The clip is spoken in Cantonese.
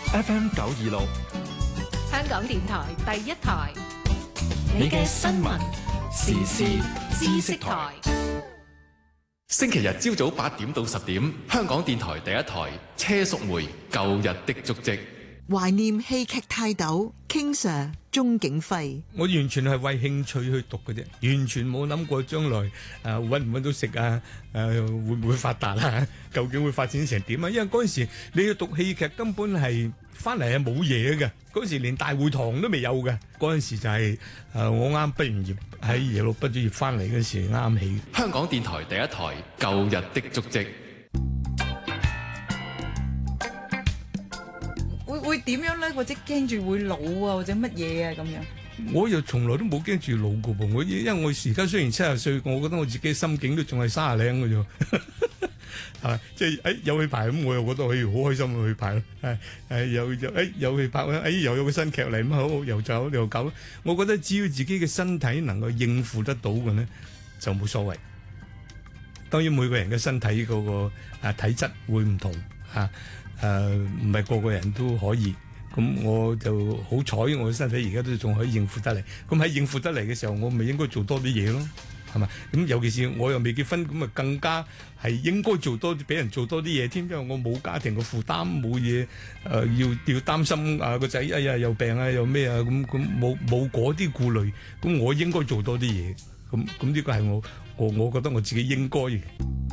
FM 926， 香港電台第一台， 你嘅新聞時事知識台。星期日朝早8點到10點，香港電台第一台車淑梅舊日的足跡。 懷念戲劇泰斗 King Sir 鍾景輝。 我完全係為興趣去讀嘅啫，完全冇諗過將來揾唔揾到食啊，會唔會發達啊？究竟會發展成點啊？因為嗰陣時你要讀戲劇根本係翻嚟係冇嘢嘅，嗰陣時連大會堂都未有嘅。嗰陣時就係我啱畢完業喺耶魯畢咗業翻嚟嗰時啱起。 香港電台第一台舊日的足跡。 會點樣咧？或者驚住會老啊，或者乜嘢啊咁樣？ 我又從來都冇驚住老嘅噃，因為我而家雖然70歲，我覺得我自己心境都仲係30零嘅啫，係咪？即係有戲排咁，我又覺得可以好開心去排咯。有戲拍又有個新劇嚟咁好，又走又搞。我覺得只要自己嘅身體能夠應付得到嘅呢，就冇所謂。當然每個人嘅身體嗰個體質會唔同嚇。唔係個個人都可以，咁我就好彩，我身體而家都仲可以應付得嚟。咁喺應付得嚟嘅時候，我咪應該做多啲嘢咯，係嘛？咁尤其是我又未結婚，咁啊更加係應該做多啲，俾人做多啲嘢添。因為我冇家庭嘅負擔，冇嘢要擔心個仔又病啊又咩啊咁冇嗰啲顧慮，咁我應該做多啲嘢。咁呢個係我覺得我自己應該嘅。